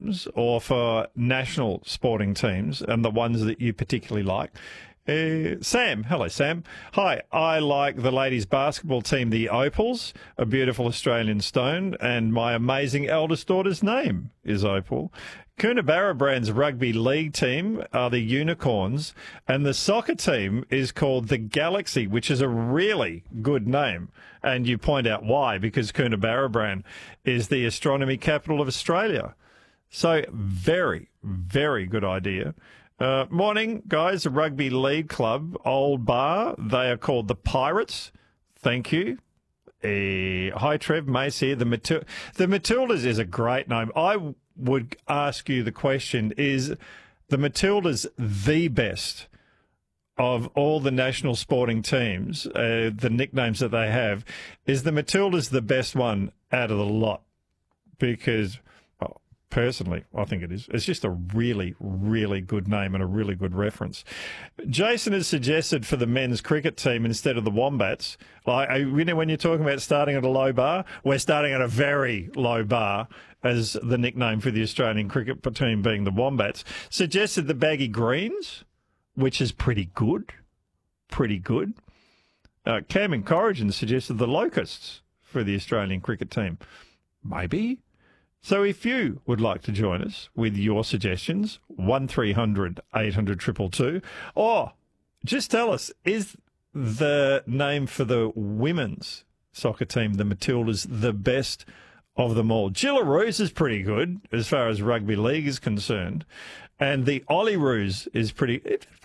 teams or for national sporting teams and the ones that you particularly like. Sam. Hello, Sam. Hi, I like the ladies' basketball team, the Opals, a beautiful Australian stone, and my amazing eldest daughter's name is Opal. Coonabarra Brand's rugby league team are the Unicorns, and the soccer team is called the Galaxy, which is a really good name. And you point out why, because Coonabarra Brand is the astronomy capital of Australia. So very, very good idea. Morning, guys. A rugby league club, Old Bar. They are called the Pirates. Thank you. Hi, Trev. Mace here. The Matildas is a great name. I would ask you the question, is the Matildas the best of all the national sporting teams, the nicknames that they have? Is the Matildas the best one out of the lot? Because... personally, I think it is. It's just a really, really good name and a really good reference. Jason has suggested for the men's cricket team instead of the Wombats, like, you know, when you're talking about starting at a low bar, we're starting at a very low bar as the nickname for the Australian cricket team being the Wombats. Suggested the Baggy Greens, which is pretty good. Pretty good. Cam and Corrigan suggested the Locusts for the Australian cricket team. Maybe. So if you would like to join us with your suggestions, 1300 800 222, or just tell us, is the name for the women's soccer team, the Matildas, the best of them all? Gillaroos is pretty good as far as rugby league is concerned, and the Olyroos is pretty...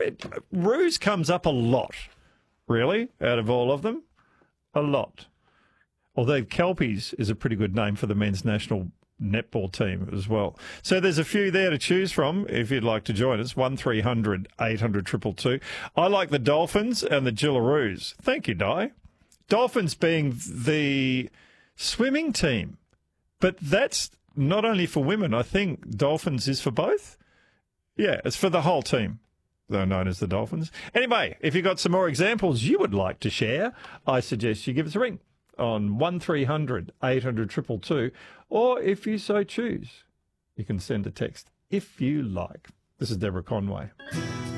Roos comes up a lot, really, out of all of them. A lot. Although Kelpies is a pretty good name for the men's national netball team as well. So there's a few there to choose from if you'd like to join us. 1300 800 222. I like the Dolphins and the Gillaroos. Thank you, Di. Dolphins being the swimming team. But that's not only for women. I think Dolphins is for both. Yeah, it's for the whole team. They're known as the Dolphins. Anyway, if you've got some more examples you would like to share, I suggest you give us a ring on 1300 800 222, or if you so choose, you can send a text if you like. This is Deborah Conway.